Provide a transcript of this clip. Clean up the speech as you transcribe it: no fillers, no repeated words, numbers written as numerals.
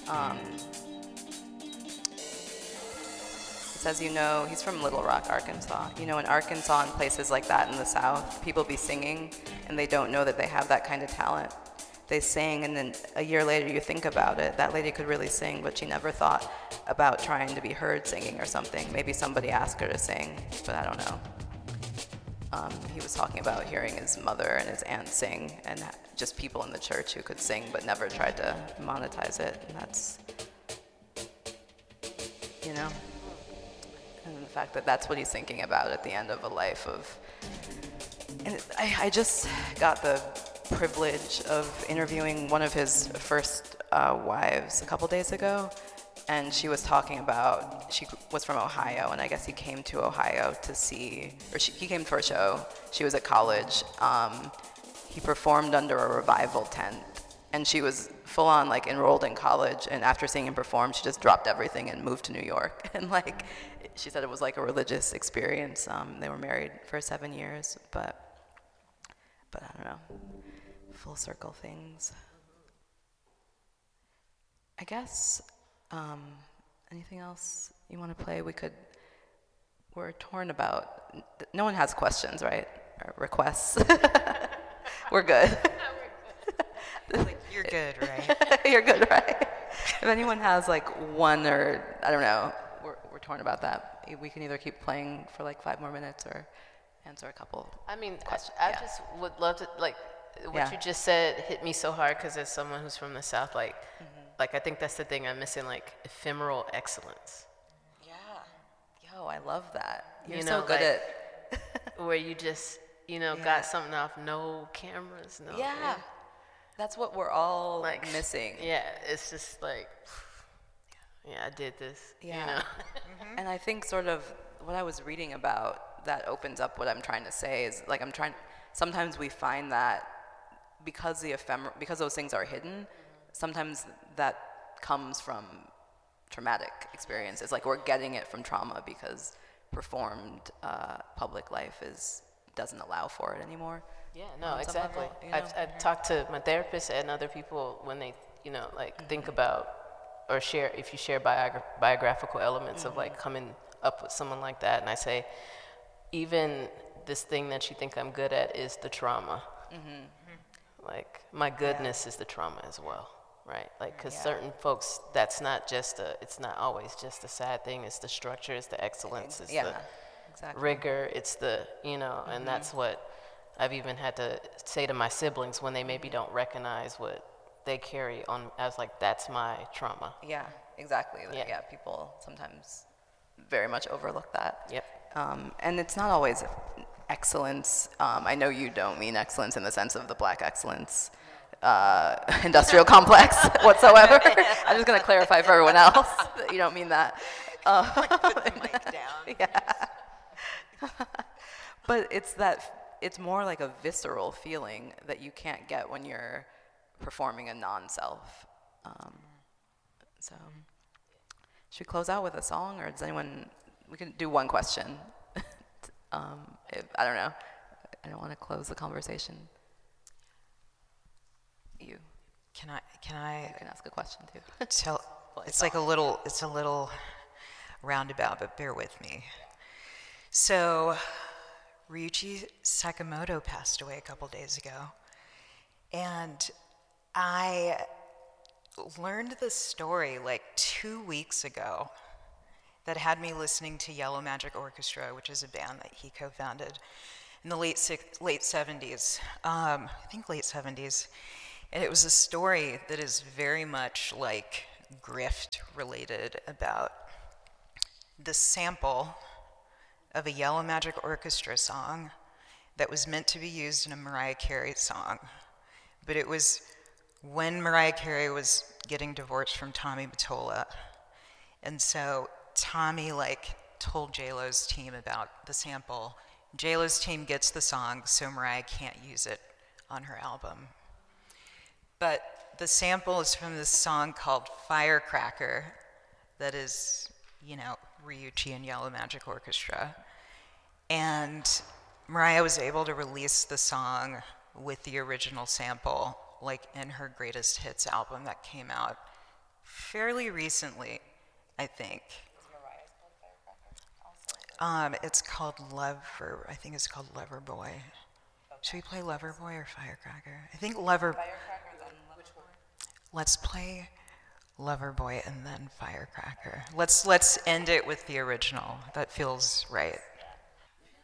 Um, It says, he's from Little Rock, Arkansas. In Arkansas and places like that in the South, people be singing and they don't know that they have that kind of talent. They sing, and then a year later you think about it. That lady could really sing, but she never thought about trying to be heard singing or something. Maybe somebody asked her to sing, but I don't know. He was talking about hearing his mother and his aunt sing, and just people in the church who could sing but never tried to monetize it. And that's, and the fact that that's what he's thinking about at the end of a life of. And I just got the privilege of interviewing one of his first wives a couple days ago, and she was talking about, she was from Ohio, and I guess he came to Ohio to see, he came for a show. She was at college. He performed under a revival tent, and she was full on enrolled in college, and after seeing him perform, she just dropped everything and moved to New York. And she said it was like a religious experience. They were married for 7 years, but I don't know, full circle things. I guess, anything else you want to play? We're torn about, no one has questions, right? Or requests. We're good. You're good, right? You're good, right? If anyone has one, or I don't know, we're torn about that. We can either keep playing for 5 more minutes or answer a couple. I mean, questions. I just would love to, what you just said hit me so hard, because as someone who's from the South, I think that's the thing I'm missing, ephemeral excellence. Yeah. Yo, I love that. You're so good at where you just, got something off, no cameras, no. Yeah. That's what we're all missing. Yeah, it's just I did this. Yeah. And I think sort of what I was reading about that opens up what I'm trying to say is sometimes we find that because those things are hidden, sometimes that comes from traumatic experiences. We're getting it from trauma because performed public life doesn't allow for it anymore. Yeah, no, exactly. I've talked to my therapist and other people when they, think about or share, if you share biographical elements of coming up with someone like that, and I say, even this thing that you think I'm good at is the trauma. My goodness is the trauma as well, right? Because certain folks, that's not just it's not always just a sad thing. It's the structure, it's the excellence, it's the rigor, it's the, and that's what I've even had to say to my siblings when they maybe don't recognize what they carry on as that's my trauma. Yeah, exactly. Yeah, people sometimes very much overlook that. Yep. And it's not always excellence. I know you don't mean excellence in the sense of the black excellence industrial complex whatsoever. I'm just going to clarify for everyone else that you don't mean that. Put the mic down. Yeah. But it's more like a visceral feeling that you can't get when you're performing a non-self. So, should we close out with a song, or does anyone? We can do one question. I don't know. I don't want to close the conversation. You. Can I? You can ask a question too. It's a little roundabout, but bear with me. So, Ryuichi Sakamoto passed away a couple days ago, and I learned this story 2 weeks ago that had me listening to Yellow Magic Orchestra, which is a band that he co-founded in the late 70s, I think late 70s. And it was a story that is very much grift related about the sample of a Yellow Magic Orchestra song that was meant to be used in a Mariah Carey song. But it was when Mariah Carey was getting divorced from Tommy Mottola. And so Tommy told J-Lo's team about the sample. J-Lo's team gets the song, so Mariah can't use it on her album. But the sample is from this song called Firecracker that is, Ryuichi and Yellow Magic Orchestra. And Mariah was able to release the song with the original sample, in her greatest hits album that came out Fairly recently, I think. It's called Lever. I think it's called Lever Boy. Should we play Lever Boy or Firecracker? I think Lever. Let's play Lever Boy and then Firecracker. Let's end it with the original. That feels right.